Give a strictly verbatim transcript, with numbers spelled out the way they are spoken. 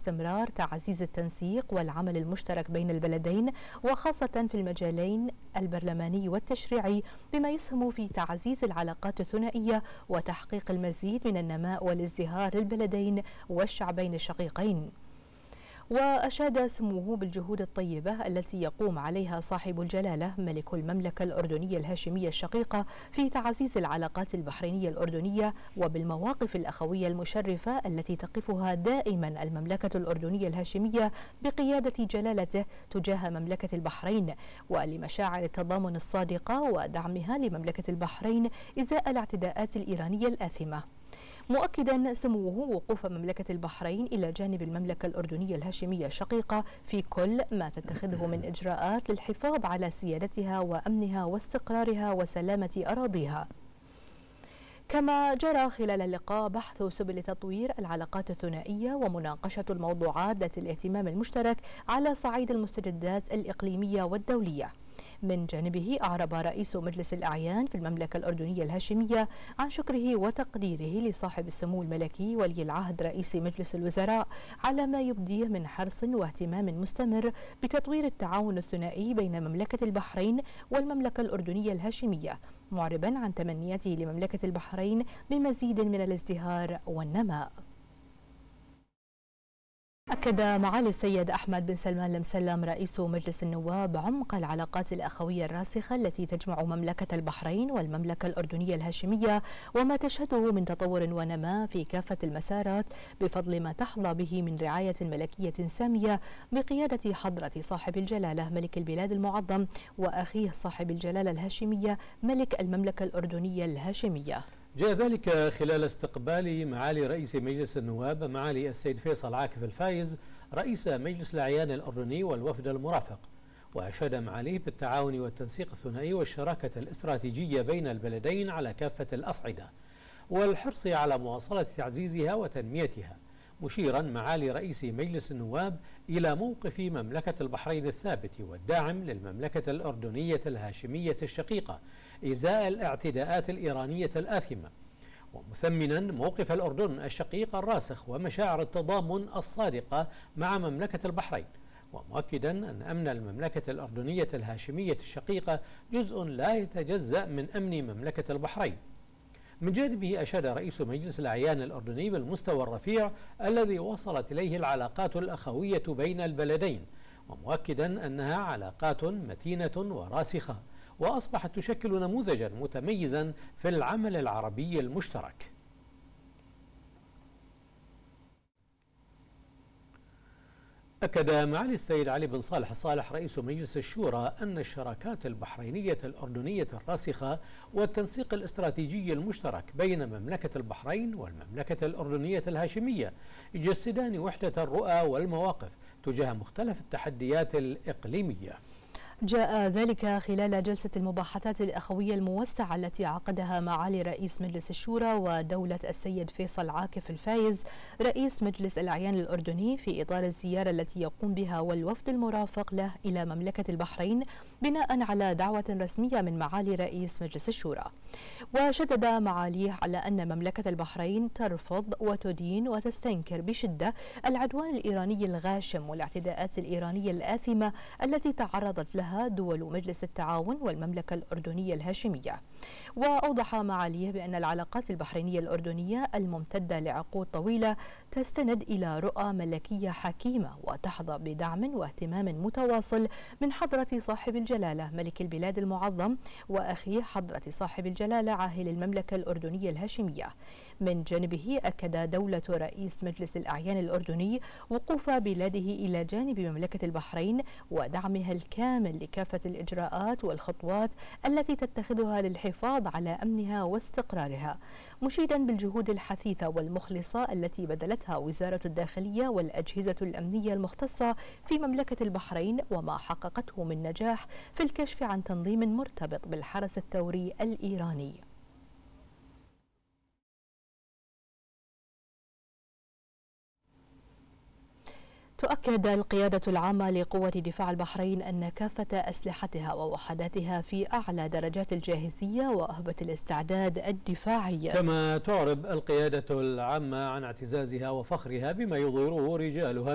استمرار تعزيز التنسيق والعمل المشترك بين البلدين، وخاصة في المجالين البرلماني والتشريعي، بما يسهم في تعزيز العلاقات الثنائية وتحقيق المزيد من النماء والازدهار للبلدين والشعبين الشقيقين. وأشاد سموه بالجهود الطيبة التي يقوم عليها صاحب الجلالة ملك المملكة الأردنية الهاشمية الشقيقة في تعزيز العلاقات البحرينية الأردنية، وبالمواقف الأخوية المشرفة التي تقفها دائما المملكة الأردنية الهاشمية بقيادة جلالته تجاه مملكة البحرين، ولمشاعر التضامن الصادقة ودعمها لمملكة البحرين إزاء الاعتداءات الإيرانية الآثمة، مؤكدا سموه وقوف مملكة البحرين إلى جانب المملكة الأردنية الهاشمية الشقيقة في كل ما تتخذه من إجراءات للحفاظ على سيادتها وأمنها واستقرارها وسلامة أراضيها. كما جرى خلال اللقاء بحث سبل تطوير العلاقات الثنائية ومناقشة الموضوعات ذات الاهتمام المشترك على صعيد المستجدات الإقليمية والدولية. من جانبه أعرب رئيس مجلس الأعيان في المملكة الأردنية الهاشمية عن شكره وتقديره لصاحب السمو الملكي ولي العهد رئيس مجلس الوزراء على ما يبديه من حرص واهتمام مستمر بتطوير التعاون الثنائي بين مملكة البحرين والمملكة الأردنية الهاشمية، معربا عن تمنياته لمملكة البحرين بمزيد من الازدهار والنماء. أكد معالي السيد أحمد بن سلمان المسلم رئيس مجلس النواب عمق العلاقات الأخوية الراسخة التي تجمع مملكة البحرين والمملكة الأردنية الهاشمية، وما تشهده من تطور ونماء في كافة المسارات بفضل ما تحظى به من رعاية ملكية سامية بقيادة حضرة صاحب الجلالة ملك البلاد المعظم وأخيه صاحب الجلالة الهاشمية ملك المملكة الأردنية الهاشمية. جاء ذلك خلال استقبال معالي رئيس مجلس النواب معالي السيد فيصل عاكف الفايز رئيس مجلس الأعيان الأردني والوفد المرافق، وأشاد معاليه بالتعاون والتنسيق الثنائي والشراكة الاستراتيجية بين البلدين على كافة الأصعدة والحرص على مواصلة تعزيزها وتنميتها، مشيرا معالي رئيس مجلس النواب إلى موقف مملكة البحرين الثابت والداعم للمملكة الأردنية الهاشمية الشقيقة إزاء الاعتداءات الإيرانية الآثمة، ومثمنا موقف الأردن الشقيق الراسخ ومشاعر التضامن الصادقة مع مملكة البحرين، ومؤكدا أن أمن المملكة الأردنية الهاشمية الشقيقة جزء لا يتجزأ من أمن مملكة البحرين. من جانبه أشاد رئيس مجلس الأعيان الأردني بالمستوى الرفيع الذي وصلت إليه العلاقات الأخوية بين البلدين، ومؤكدا أنها علاقات متينة وراسخة وأصبحت تشكل نموذجا متميزا في العمل العربي المشترك. أكد معالي السيد علي بن صالح الصالح رئيس مجلس الشورى أن الشراكات البحرينية الأردنية الراسخة والتنسيق الاستراتيجي المشترك بين مملكة البحرين والمملكة الأردنية الهاشمية يجسدان وحدة الرؤى والمواقف تجاه مختلف التحديات الإقليمية. جاء ذلك خلال جلسة المباحثات الأخوية الموسعة التي عقدها معالي رئيس مجلس الشورى ودولة السيد فيصل عاكف الفايز رئيس مجلس الأعيان الأردني في إطار الزيارة التي يقوم بها والوفد المرافق له إلى مملكة البحرين بناء على دعوة رسمية من معالي رئيس مجلس الشورى. وشدد معاليه على أن مملكة البحرين ترفض وتدين وتستنكر بشدة العدوان الإيراني الغاشم والاعتداءات الإيرانية الآثمة التي تعرضت لها دول مجلس التعاون والمملكة الأردنية الهاشمية. وأوضح معاليه بأن العلاقات البحرينية الأردنية الممتدة لعقود طويلة تستند إلى رؤى ملكية حكيمة وتحظى بدعم واهتمام متواصل من حضرة صاحب الجلالة ملك البلاد المعظم وأخيه حضرة صاحب الجلالة عاهل المملكة الأردنية الهاشمية. من جانبه أكد دولة رئيس مجلس الأعيان الأردني وقوف بلاده إلى جانب مملكة البحرين ودعمها الكامل لكافة الإجراءات والخطوات التي تتخذها للحفاظ على أمنها واستقرارها، مشيدا بالجهود الحثيثة والمخلصة التي بذلتها وزارة الداخلية والأجهزة الأمنية المختصة في مملكة البحرين وما حققته من نجاح في الكشف عن تنظيم مرتبط بالحرس الثوري الإيراني. تؤكد القيادة العامة لقوة دفاع البحرين أن كافة أسلحتها ووحداتها في أعلى درجات الجاهزية وأهبة الاستعداد الدفاعي. كما تعرب القيادة العامة عن اعتزازها وفخرها بما يظهره رجالها